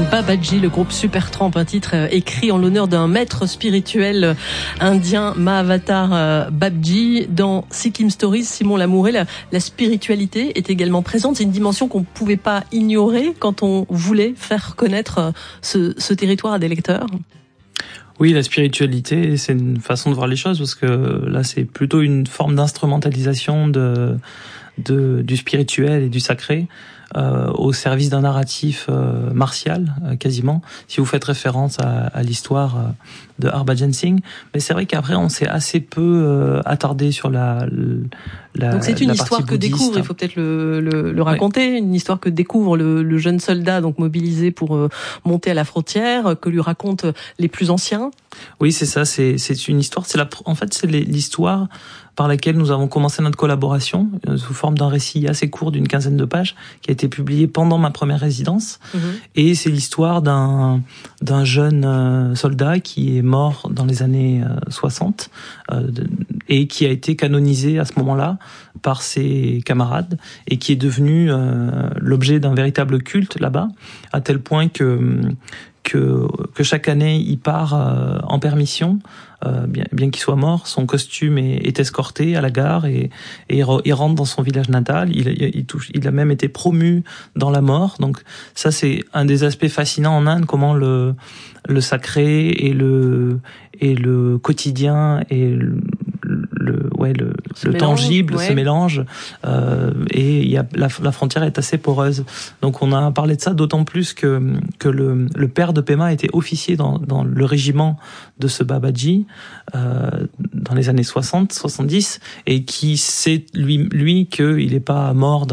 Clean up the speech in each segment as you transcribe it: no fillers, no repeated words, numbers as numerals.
Babaji, le groupe Supertramp, un titre écrit en l'honneur d'un maître spirituel indien, Mahavatar Babaji. Dans Sikkim Stories, Simon Lamouret, la spiritualité est également présente. C'est une dimension qu'on ne pouvait pas ignorer quand on voulait faire connaître ce territoire à des lecteurs. Oui, la spiritualité, c'est une façon de voir les choses, parce que là, c'est plutôt une forme d'instrumentalisation du spirituel et du sacré au service d'un narratif martial, quasiment, si vous faites référence à l'histoire de Harbhajan Singh. Mais c'est vrai qu'après, on s'est assez peu attardé sur la Donc c'est une la histoire partie que bouddhiste. découvre, il faut peut-être le raconter, une histoire que découvre le jeune soldat donc mobilisé pour monter à la frontière, que lui racontent les plus anciens. Oui, c'est ça, c'est une histoire, en fait c'est l'histoire par laquelle nous avons commencé notre collaboration sous forme d'un récit assez court d'une 15aine de pages qui a été publié pendant ma première résidence. Et c'est l'histoire d'un jeune soldat qui est mort dans les années 60 et qui a été canonisé à ce moment-là par ses camarades et qui est devenu l'objet d'un véritable culte là-bas, à tel point que chaque année il part en permission, bien qu'il soit mort, son costume est escorté à la gare et il rentre dans son village natal. Il a même été promu dans la mort. Donc ça, c'est un des aspects fascinants en Inde, comment le sacré et le quotidien et le tangible se mélange, et il y a la frontière est assez poreuse. Donc on a parlé de ça d'autant plus que le père de Pema était officier dans le régiment de ce Babaji dans les années 60-70, et qui sait lui qu'il n'est pas mort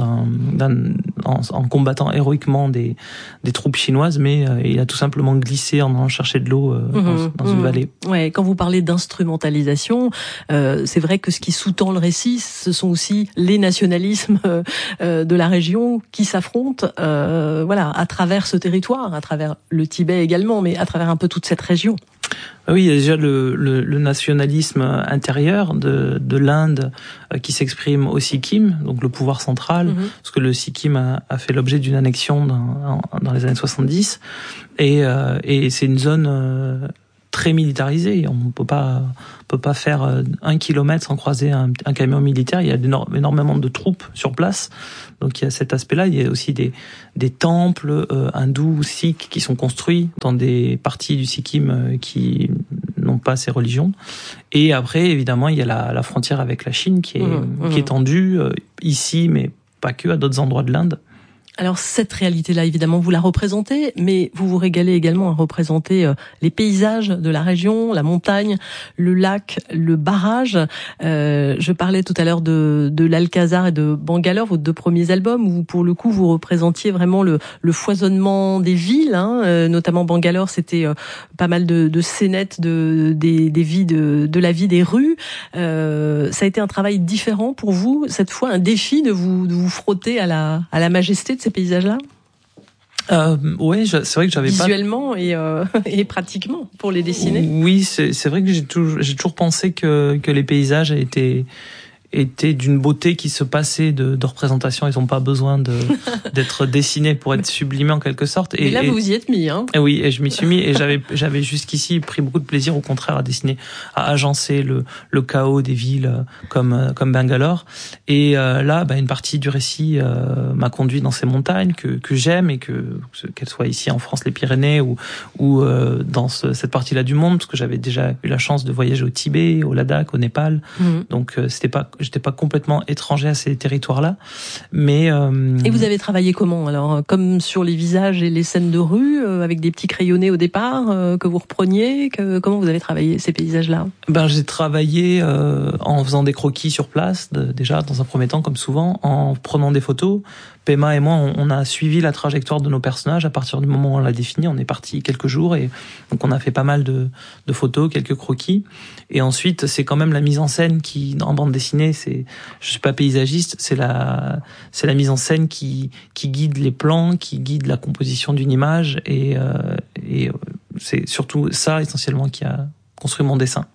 en combattant héroïquement des troupes chinoises, mais il a tout simplement glissé en allant chercher de l'eau dans une vallée. Ouais, quand vous parlez d'instrumentalisation, c'est vrai que ce qui sous-tend le récit, ce sont aussi les nationalismes de la région qui s'affrontent, à travers ce territoire, à travers le Tibet également, mais à travers un peu toute cette région. Oui, il y a déjà le nationalisme intérieur de l'Inde qui s'exprime au Sikkim, donc le pouvoir central, parce que le Sikkim a fait l'objet d'une annexion dans les années 70, et c'est une zone très militarisée. On peut pas faire 1 kilomètre sans croiser un camion militaire. Il y a énormément de troupes sur place. Donc il y a cet aspect-là. Il y a aussi des temples hindous, sikhs qui sont construits dans des parties du Sikkim qui n'ont pas ces religions. Et après, évidemment, il y a la frontière avec la Chine qui est tendue ici, mais pas que, à d'autres endroits de l'Inde. Alors cette réalité-là, évidemment, vous la représentez, mais vous vous régalez également à représenter les paysages de la région, la montagne, le lac, le barrage. Je parlais tout à l'heure de l'Alcazar et de Bangalore, vos 2 premiers albums, où pour le coup vous représentiez vraiment le foisonnement des villes, notamment Bangalore, c'était pas mal de scénettes des vies de la vie des rues. Ça a été un travail différent pour vous, cette fois un défi de vous frotter à la majesté de ces paysages-là? Ouais, c'est vrai que j'avais visuellement et pratiquement pour les dessiner. Oui, c'est vrai que j'ai toujours pensé que les paysages étaient d'une beauté qui se passait de représentation. Ils n'ont pas besoin d'être dessinés pour être sublimés en quelque sorte. Et là, vous vous y êtes mis, hein? Et oui, et je m'y suis mis, et j'avais jusqu'ici pris beaucoup de plaisir, au contraire, à dessiner, à agencer le chaos des villes comme Bangalore. Et là, une partie du récit m'a conduit dans ces montagnes que j'aime, et qu'elles soient ici en France, les Pyrénées, ou dans cette partie-là du monde, parce que j'avais déjà eu la chance de voyager au Tibet, au Ladakh, au Népal. Donc j'étais pas complètement étranger à ces territoires-là, mais Et vous avez travaillé comment alors? Comme sur les visages et les scènes de rue, avec des petits crayonnés au départ que vous repreniez, comment vous avez travaillé ces paysages-là? J'ai travaillé en faisant des croquis sur place, déjà dans un premier temps, comme souvent, en prenant des photos. Pema et moi, on a suivi la trajectoire de nos personnages à partir du moment où on l'a défini. On est parti quelques jours, et donc on a fait pas mal de photos, quelques croquis. Et ensuite, c'est quand même la mise en scène qui, en bande dessinée, je suis pas paysagiste, c'est la mise en scène qui guide les plans, qui guide la composition d'une image, et c'est surtout ça essentiellement qui a construit mon dessin.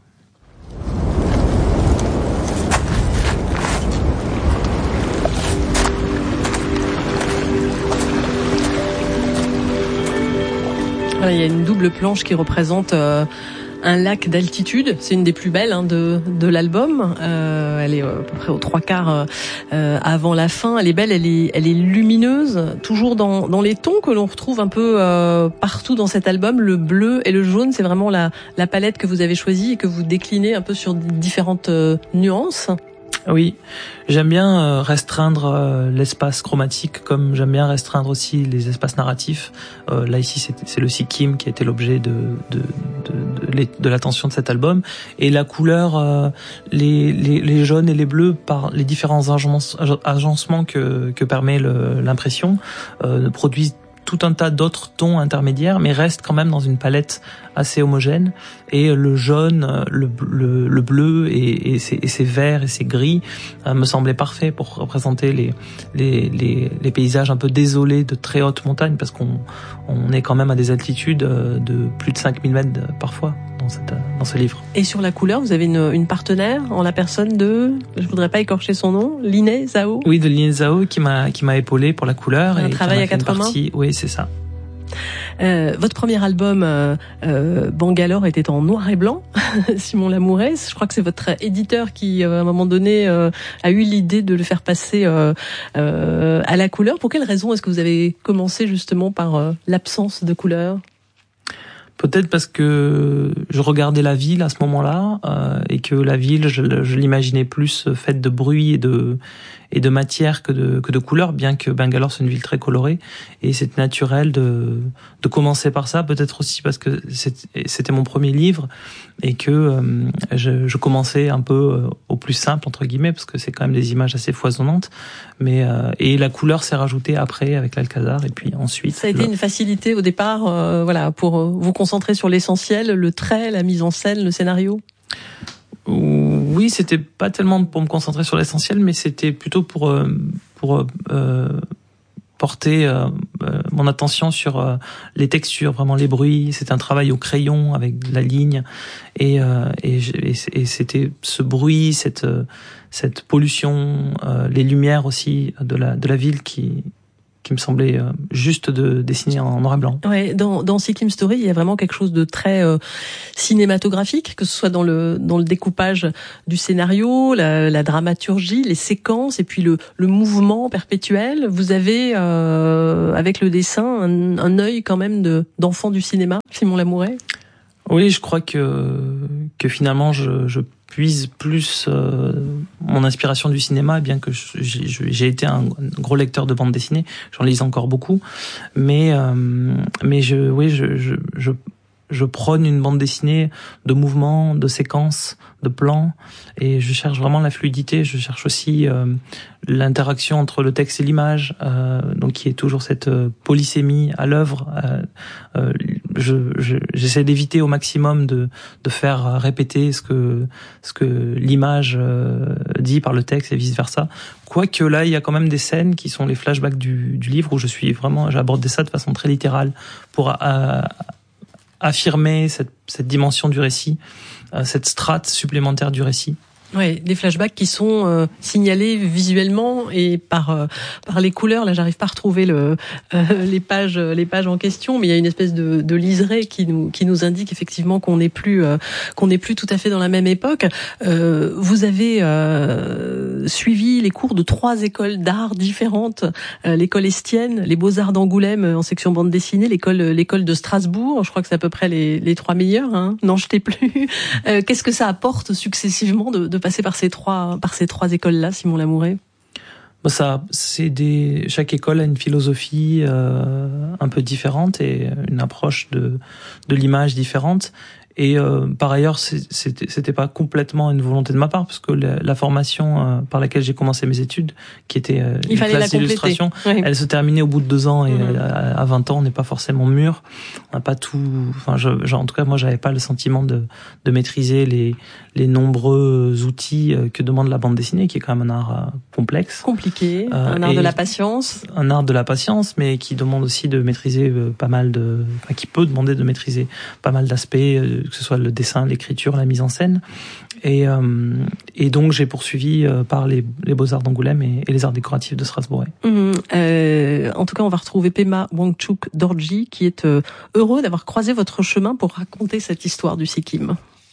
Voilà, il y a une double planche qui représente un lac d'altitude. C'est une des plus belles de l'album. Elle est à peu près aux 3/4 avant la fin. Elle est belle, elle est lumineuse, toujours dans les tons que l'on retrouve un peu partout dans cet album. Le bleu et le jaune, c'est vraiment la palette que vous avez choisie et que vous déclinez un peu sur différentes nuances. Oui, j'aime bien restreindre l'espace chromatique comme j'aime bien restreindre aussi les espaces narratifs. Là ici c'est le Sikkim qui a été l'objet de l'attention de cet album, et la couleur, les jaunes et les bleus par les différents agencements que permet l'impression produisent tout un tas d'autres tons intermédiaires, mais restent quand même dans une palette assez homogène. Et le jaune, le bleu et ces verts et ces gris me semblaient parfaits pour représenter les paysages un peu désolés de très hautes montagnes, parce qu'on est quand même à des altitudes de plus de 5000 mètres parfois dans ce livre. Et sur la couleur, vous avez une partenaire en la personne de, je voudrais pas écorcher son nom, Liné Zhao. Oui, de Liné Zhao qui m'a épaulé pour la couleur. Un travail à 4 mains. Oui, c'est ça. Votre premier album, Bangalore, était en noir et blanc. Simon Lamouret, je crois que c'est votre éditeur qui, à un moment donné, a eu l'idée de le faire passer à la couleur. Pour quelle raison est-ce que vous avez commencé justement par l'absence de couleur ? Peut-être parce que je regardais la ville à ce moment-là et que la ville, je l'imaginais plus faite de bruit et de matière que de couleurs, bien que Bangalore c'est une ville très colorée, et c'est naturel de commencer par ça. Peut-être aussi parce que c'était mon premier livre et que je commençais un peu au plus simple entre guillemets, parce que c'est quand même des images assez foisonnantes, mais et la couleur s'est rajoutée après avec l'Alcazar, et puis ensuite. Ça a été une facilité au départ, voilà, pour vous concentrer sur l'essentiel, le trait, la mise en scène, le scénario. Oui, c'était pas tellement pour me concentrer sur l'essentiel, mais c'était plutôt pour porter mon attention sur les textures, vraiment les bruits. C'est un travail au crayon avec la ligne, et c'était ce bruit, cette pollution, les lumières aussi de la ville qui me semblait juste de dessiner en noir et blanc. Ouais, dans Sikkim Story, il y a vraiment quelque chose de très cinématographique, que ce soit dans le découpage du scénario, la dramaturgie, les séquences, et puis le mouvement perpétuel. Vous avez avec le dessin un œil quand même d'enfant du cinéma, Simon Lamouret. Oui, je crois que finalement je puise plus mon inspiration du cinéma, bien que j'ai été un gros lecteur de bande dessinée, j'en lis encore beaucoup, mais je prône une bande dessinée de mouvements, de séquences, de plans, et je cherche vraiment la fluidité. Je cherche aussi l'interaction entre le texte et l'image, donc qui est toujours cette polysémie à l'œuvre. J'essaie d'éviter au maximum de faire répéter ce que l'image dit par le texte et vice versa. Quoique là, il y a quand même des scènes qui sont les flashbacks du livre, où j'aborde ça de façon très littérale pour affirmer cette dimension du récit, cette strate supplémentaire du récit. Ouais, des flashbacks qui sont signalés visuellement et par les couleurs. Là, j'arrive pas à retrouver les pages en question, mais il y a une espèce de liseré qui nous indique effectivement qu'on n'est plus tout à fait dans la même époque. Vous avez suivi les cours de 3 écoles d'art différentes, l'école Estienne, les Beaux-Arts d'Angoulême en section bande dessinée, l'école de Strasbourg. Je crois que c'est à peu près les 3 meilleurs, hein. N'en jetez plus. Qu'est-ce que ça apporte successivement de passer par ces trois écoles-là, Simon Lamouret? Chaque école a une philosophie un peu différente et une approche de l'image différente. Et par ailleurs, c'était pas complètement une volonté de ma part, parce que la formation par laquelle j'ai commencé mes études, qui était une classe d'illustration, oui, elle se terminait au bout de 2 ans, et à 20 ans, on n'est pas forcément mûr. On n'a pas tout. Enfin, en tout cas, moi, j'avais pas le sentiment de maîtriser les nombreux outils que demande la bande dessinée, qui est quand même un art complexe, compliqué, un art de la patience. Un art de la patience, mais qui demande aussi de maîtriser qui peut demander de maîtriser pas mal d'aspects que ce soit le dessin, l'écriture, la mise en scène. Et donc j'ai poursuivi par les Beaux-Arts d'Angoulême et les Arts décoratifs de Strasbourg. En tout cas, on va retrouver Pema Wangchuk Dorji, qui est heureux d'avoir croisé votre chemin pour raconter cette histoire du Sikkim.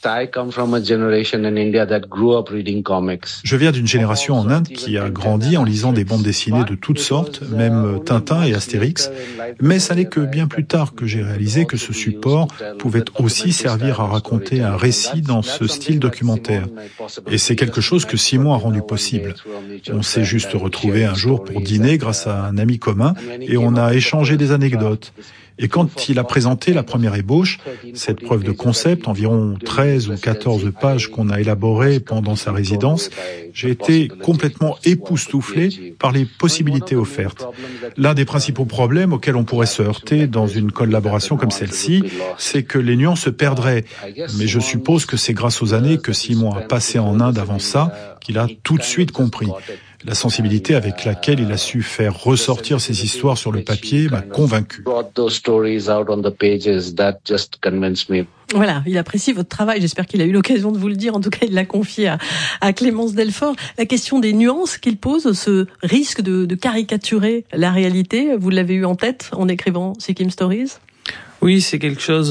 Je viens d'une génération en Inde qui a grandi en lisant des bandes dessinées de toutes sortes, même Tintin et Astérix, mais ça n'est que bien plus tard que j'ai réalisé que ce support pouvait aussi servir à raconter un récit dans ce style documentaire. Et c'est quelque chose que Simon a rendu possible. On s'est juste retrouvé un jour pour dîner grâce à un ami commun et on a échangé des anecdotes. Et quand il a présenté la première ébauche, cette preuve de concept, environ 13 ou 14 pages qu'on a élaborées pendant sa résidence, j'ai été complètement époustouflé par les possibilités offertes. L'un des principaux problèmes auxquels on pourrait se heurter dans une collaboration comme celle-ci, c'est que les nuances se perdraient. Mais je suppose que c'est grâce aux années que Simon a passé en Inde avant ça, qu'il a tout de suite compris. La sensibilité avec laquelle il a su faire ressortir ces histoires sur le papier m'a convaincu. Voilà, il apprécie votre travail. J'espère qu'il a eu l'occasion de vous le dire. En tout cas, il l'a confié à Clémence Delfort. La question des nuances qu'il pose, ce risque de caricaturer la réalité, vous l'avez eu en tête en écrivant Sikkim Stories ? Oui, c'est quelque chose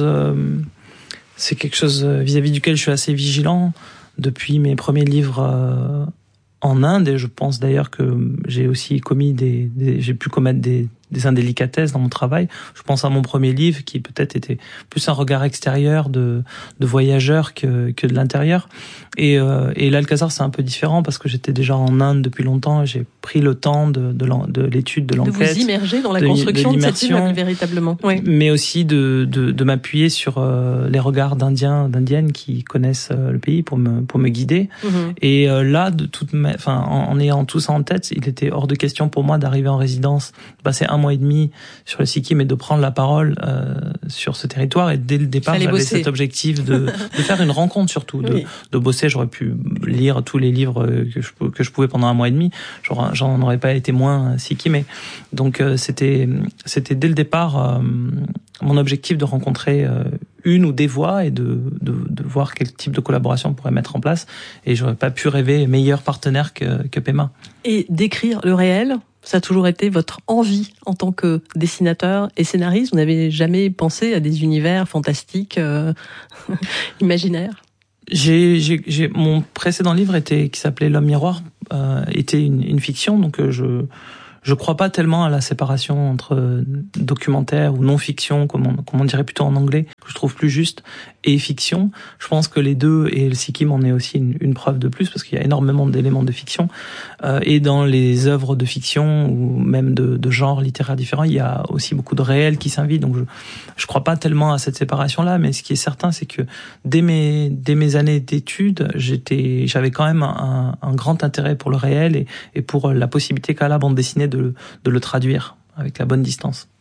vis-à-vis duquel je suis assez vigilant depuis mes premiers livres en Inde, et je pense d'ailleurs que j'ai aussi j'ai pu commettre des indélicatesses dans mon travail. Je pense à mon premier livre qui peut-être était plus un regard extérieur de voyageur que de l'intérieur. Et l'Alcazar, c'est un peu différent parce que j'étais déjà en Inde depuis longtemps et j'ai pris le temps de l'étude, de l'enquête. De vous immerger dans la construction de cette île véritablement. Oui. Mais aussi de m'appuyer sur les regards d'indiennes qui connaissent le pays pour me guider. Et là, en ayant tout ça en tête, il était hors de question pour moi d'arriver en résidence, de passer 1 mois et demi sur le Sikkim et de prendre la parole sur ce territoire. Et dès le départ, j'avais cet objectif de faire une rencontre surtout, de bosser. J'aurais pu lire tous les livres que je pouvais pendant 1 mois et demi. J'en aurais pas été moins sikkimais. Donc c'était dès le départ mon objectif de rencontrer une ou des voix et de voir quel type de collaboration on pourrait mettre en place. Et j'aurais pas pu rêver meilleur partenaire que Pema. Et d'écrire le réel, ça a toujours été votre envie en tant que dessinateur et scénariste. Vous n'avez jamais pensé à des univers fantastiques, imaginaires? Mon précédent livre qui s'appelait L'Homme Miroir, était une fiction, donc je crois pas tellement à la séparation entre documentaire ou non-fiction, comme on dirait plutôt en anglais, que je trouve plus juste, et fiction. Je pense que les deux, et le Sikkim en est aussi une preuve de plus, parce qu'il y a énormément d'éléments de fiction. Et dans les œuvres de fiction, ou même de genres littéraires différents, il y a aussi beaucoup de réel qui s'invite. Donc je crois pas tellement à cette séparation-là, mais ce qui est certain, c'est que dès mes années d'études, j'avais quand même un grand intérêt pour le réel et pour la possibilité qu'a la bande dessinée de le traduire avec la bonne distance.